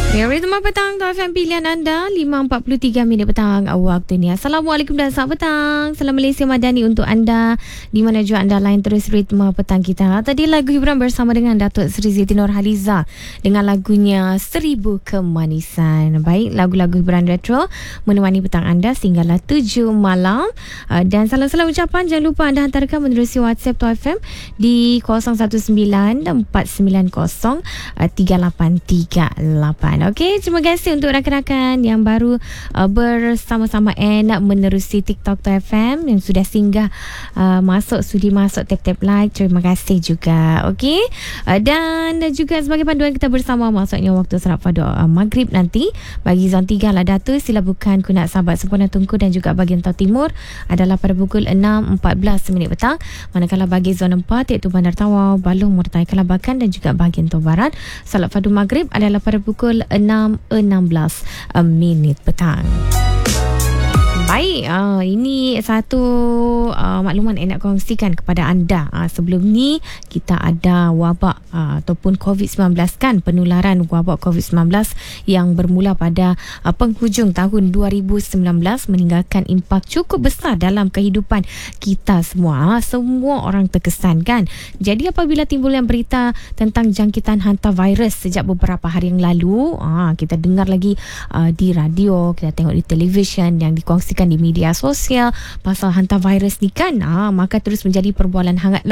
Ya, Ritma Petang tu FM pilihan anda 5.43 minit petang waktu ni. Assalamualaikum dan selamat petang. Salam Malaysia Madani untuk anda di mana jua anda lain terus Ritma Petang kita. Tadi lagu hiburan bersama dengan Datuk Seri Siti Nurhaliza dengan lagunya Seribu Kemanisan. Baik, lagu-lagu hiburan retro menemani petang anda sehinggalah 7 malam. Dan salam-salam ucapan jangan lupa anda hantarkan menerusi WhatsApp tu FM di 019-490-3838. Okey, terima kasih untuk rakan-rakan yang baru bersama-sama nak menerusi TikTok tu FM yang sudah singgah sudi masuk tap-tap like. Terima kasih juga. Okey, dan juga sebagai panduan kita bersama maksudnya waktu salat fardu maghrib nanti bagi zon 3 lah Datuk, sila bukan kunak sahabat sempurna Tunku dan juga bahagian Tau Timur adalah pada pukul 6.14 minit petang, manakala bagi zon 4 iaitu Bandar Tawau, Balong, Murtai, Kelabakan dan juga bahagian Tau Barat salat fardu maghrib adalah pada pukul 6.16 minit petang. Baik, ini satu makluman yang nak kongsikan kepada anda. Sebelum ni kita ada wabak ataupun COVID-19 kan, penularan wabak COVID-19 yang bermula pada penghujung tahun 2019 meninggalkan impak cukup besar dalam kehidupan kita semua. Semua orang terkesan kan. Jadi apabila timbul yang berita tentang jangkitan hantavirus sejak beberapa hari yang lalu, kita dengar lagi di radio, kita tengok di televisyen yang dikongsikan di media sosial pasal hantavirus ni kan, maka terus menjadi perbualan hangat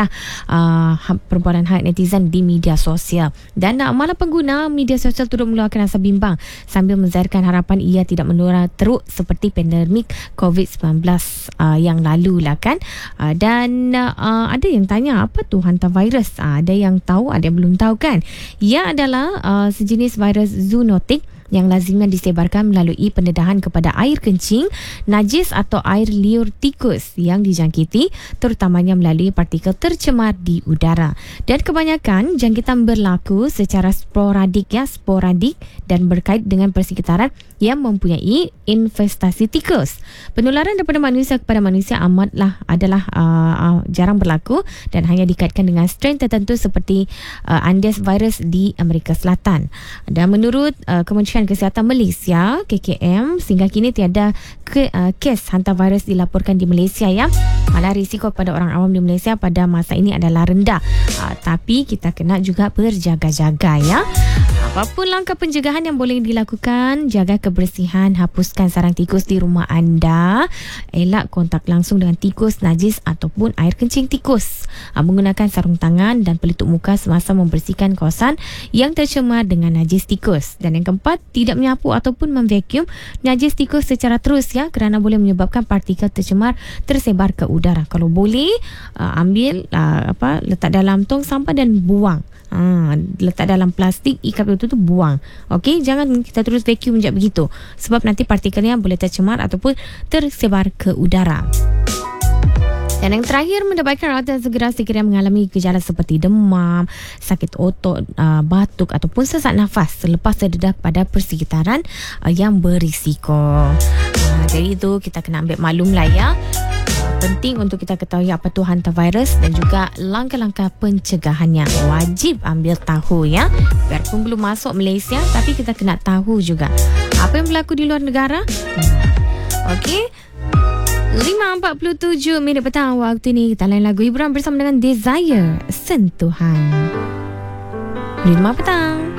netizen di media sosial. Dan malah pengguna media sosial turut meluahkan rasa bimbang sambil menzahirkan harapan ia tidak menular teruk seperti pandemik COVID-19 yang lalu lah kan. Dan ada yang tanya apa tu hantavirus, ada yang tahu, ada yang belum tahu kan. Ia adalah sejenis virus zoonotik yang lazimnya disebarkan melalui pendedahan kepada air kencing, najis atau air liur tikus yang dijangkiti, terutamanya melalui partikel tercemar di udara. Dan kebanyakan jangkitan berlaku secara sporadik dan berkait dengan persekitaran yang mempunyai infestasi tikus. Penularan daripada manusia kepada manusia adalah jarang berlaku dan hanya dikaitkan dengan strain tertentu seperti Andes virus di Amerika Selatan. Dan menurut Kementerian Kesihatan Malaysia KKM, sehingga kini tiada kes hantavirus dilaporkan di Malaysia ya. Malah risiko kepada orang awam di Malaysia pada masa ini adalah rendah. Tapi kita kena juga berjaga-jaga ya. Apapun langkah pencegahan yang boleh dilakukan, jaga kebersihan, hapuskan sarang tikus di rumah anda, elak kontak langsung dengan tikus, najis ataupun air kencing tikus, menggunakan sarung tangan dan pelitup muka semasa membersihkan kawasan yang tercemar dengan najis tikus. Dan yang keempat, tidak menyapu ataupun memvacuum najis tikus secara terus ya, kerana boleh menyebabkan partikel tercemar tersebar ke udara. Kalau boleh, ambil letak dalam tong sampah dan buang. Letak dalam plastik, ikat betul tu buang. Okey, jangan kita terus vacuum je begitu, sebab nanti partikelnya boleh tercemar ataupun tersebar ke udara. Dan yang terakhir, mendapatkan rawatan segera sekiranya mengalami gejala seperti demam, sakit otot, batuk ataupun sesak nafas selepas terdedah pada persekitaran yang berisiko. Jadi itu kita kena ambil maklum lah ya. Penting untuk kita ketahui apa tu hantavirus dan juga langkah-langkah pencegahannya. Wajib ambil tahu ya. Biarpun belum masuk Malaysia, tapi kita kena tahu juga apa yang berlaku di luar negara. Okey, 5.47 minit petang waktu ni. Kita lain lagu hiburan bersama dengan Desire, Sentuhan. Ritma Petang.